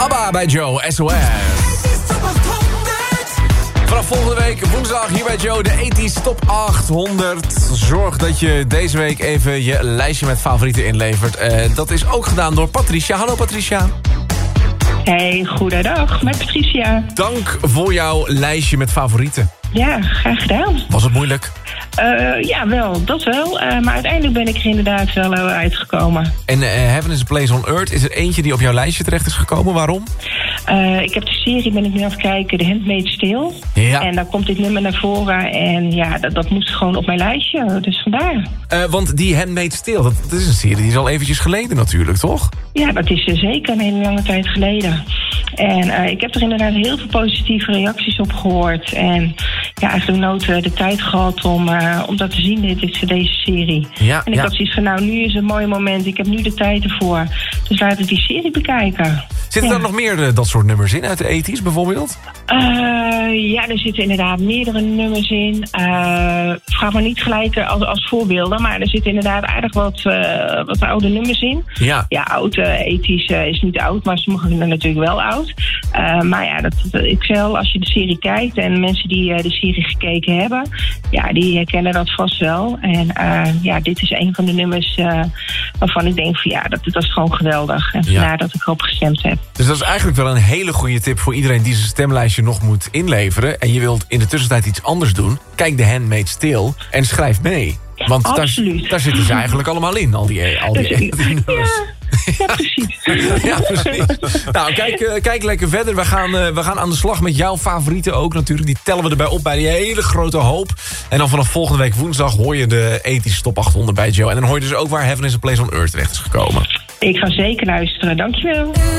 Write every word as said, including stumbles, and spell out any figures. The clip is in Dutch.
ABBA bij Joe, S O S. Vanaf volgende week woensdag hier bij Joe, de tachtig Top achthonderd. Zorg dat je deze week even je lijstje met favorieten inlevert. Uh, dat is ook gedaan door Patricia. Hallo Patricia. Hey, goedendag, met Patricia. Dank voor jouw lijstje met favorieten. Ja, graag gedaan. Was het moeilijk? Uh, ja, wel, dat wel. Uh, maar uiteindelijk ben ik er inderdaad wel uh, uitgekomen. En uh, Heaven is a Place on Earth, is er eentje die op jouw lijstje terecht is gekomen? Waarom? Uh, ik heb de serie, ben ik nu aan het kijken, The Handmaid's Tale. Ja. En daar komt dit nummer naar voren. En ja, dat, dat moest gewoon op mijn lijstje, dus vandaar. Uh, want die Handmaid's Tale, dat, dat is een serie die is al eventjes geleden natuurlijk, toch? Ja, dat is uh, zeker een hele lange tijd geleden. En uh, ik heb er inderdaad heel veel positieve reacties op gehoord. En ja, eigenlijk nooit uh, de tijd gehad om, uh, om dat te zien, dit is deze serie. Ja, en ik ja. had zoiets van, nou, nu is een mooi moment. Ik heb nu de tijd ervoor. Dus laten we die serie bekijken. Zitten ja. er nog meer uh, dat soort nummers in uit de tachtigs bijvoorbeeld? Uh, ja, er zitten inderdaad meerdere nummers in. Uh, vraag me niet gelijk als, als voorbeelden, maar er zitten inderdaad aardig wat, uh, wat oude nummers in. Ja. Ja, oud, uh, tachtigs uh, is niet oud, maar sommige zijn natuurlijk wel oud. Uh, maar ja, dat, dat, ik zal, als je de serie kijkt en mensen die uh, de serie gekeken hebben, ja, die herkennen dat vast wel. En uh, ja, dit is een van de nummers uh, waarvan ik denk van ja, dat, dat is gewoon geweldig. En vandaar ja. dat ik erop gestemd heb. Dus dat is eigenlijk wel een hele goede tip voor iedereen die zijn stemlijstje nog moet inleveren. En je wilt in de tussentijd iets anders doen. Kijk The Handmaid's Tale en schrijf mee. Want daar, daar zitten ze eigenlijk allemaal in, al die, al die, die nummers. Ja, ja, precies. ja, precies. Nou, kijk, uh, kijk lekker verder. We gaan, uh, we gaan aan de slag met jouw favorieten ook natuurlijk. Die tellen we erbij op bij die hele grote hoop. En dan vanaf volgende week woensdag hoor je de tachtig Top achthonderd bij Joe. En dan hoor je dus ook waar Heaven is a Place on Earth terecht is gekomen. Ik ga zeker luisteren, dankjewel.